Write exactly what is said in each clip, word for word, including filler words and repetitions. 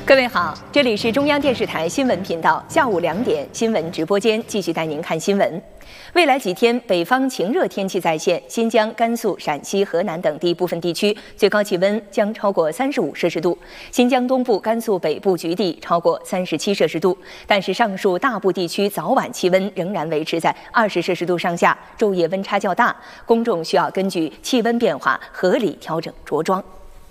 各位好，这里是中央电视台新闻频道，下午两点新闻直播间继续带您看新闻。未来几天，北方晴热天气再现，新疆、甘肃、陕西、河南等地部分地区最高气温将超过三十五摄氏度，新疆东部、甘肃北部局地超过三十七摄氏度。但是上述大部地区早晚气温仍然维持在二十摄氏度上下，昼夜温差较大，公众需要根据气温变化合理调整着装。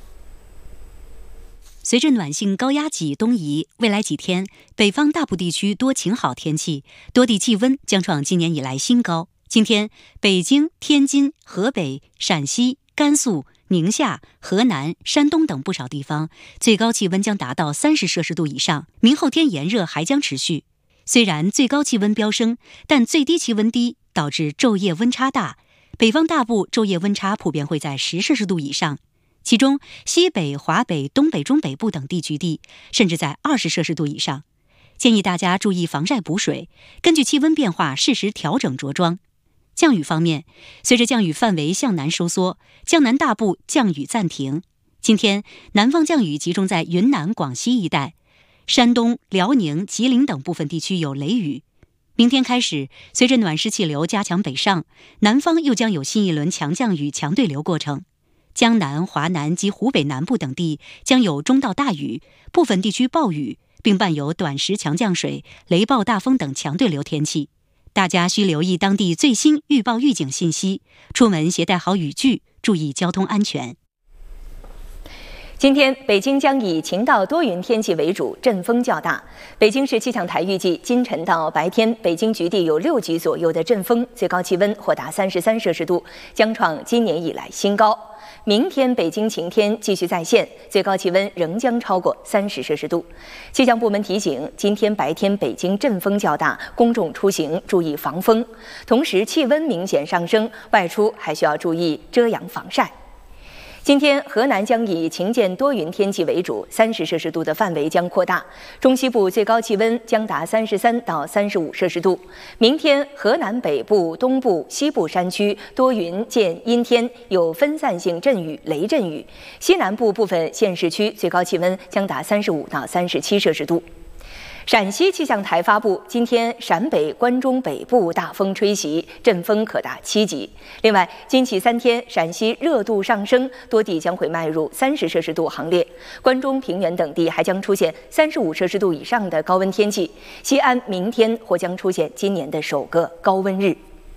随着暖性高压脊东移，未来几天，北方大部地区多晴好天气，多地气温将创今年以来新高。今天，北京、天津、河北、陕西、甘肃、宁夏、河南、山东等不少地方最高气温将达到三十摄氏度以上。明后天炎热还将持续。虽然最高气温飙升，但最低气温低，导致昼夜温差大。北方大部昼夜温差普遍会在十摄氏度以上。其中，西北、华北、东北中北部等地局地甚至在二十摄氏度以上。建议大家注意防晒补水，根据气温变化适时调整着装。降雨方面，随着降雨范围向南收缩，江南大部降雨暂停。今天，南方降雨集中在云南、广西一带，山东、辽宁、吉林等部分地区有雷雨。明天开始，随着暖湿气流加强北上，南方又将有新一轮强降雨强对流过程。江南、华南及湖北南部等地将有中到大雨，部分地区暴雨，并伴有短时强降水、雷暴大风等强对流天气。大家需留意当地最新预报预警信息，出门携带好雨具，注意交通安全。 今天，北京将以晴到多云天气为主，阵风较大。北京市气象台预计，今晨到白天，北京局地有六级左右的阵风，最高气温或达三十三摄氏度，将创今年以来新高。明天北京晴天继续再现，最高气温仍将超过三十摄氏度。气象部门提醒，今天白天北京阵风较大，公众出行注意防风，同时气温明显上升，外出还需要注意遮阳防晒。今天，河南将以晴见多云天气为主，三十摄氏度的范围将扩大，中西部最高气温将达三十三到三十五摄氏度。明天，河南北部、东部、西部山区多云见阴天，有分散性阵雨、雷阵雨；西南部部分县市区最高气温将达三十五到三十七摄氏度。陕西气象台发布，今天陕北、关中北部大风吹袭，阵风可达七级。另外，今起三天，陕西热度上升，多地将会迈入三十摄氏度行列。关中平原等地还将出现三十五摄氏度以上的高温天气。西安明天或将出现今年的首个高温日。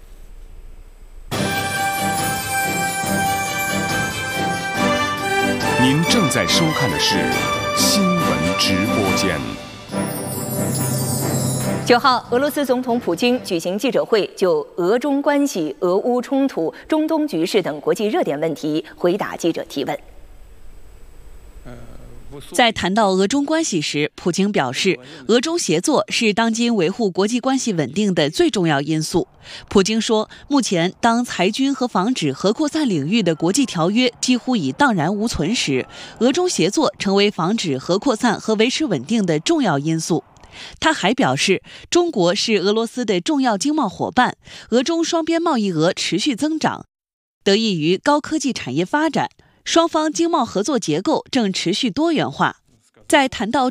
您正在收看的是新闻直播间。 九号，俄罗斯总统普京举行记者会，就俄中关系、俄乌冲突、中东局势等国际热点问题回答记者提问。 在谈到俄中关系时，普京表示，俄中协作是当今维护国际关系稳定的最重要因素。普京说，目前当裁军和防止核扩散领域的国际条约几乎已荡然无存时，俄中协作成为防止核扩散和维持稳定的重要因素。他还表示，中国是俄罗斯的重要经贸伙伴，俄中双边贸易额持续增长，得益于高科技产业发展，双方经贸合作结构正持续多元化。在谈到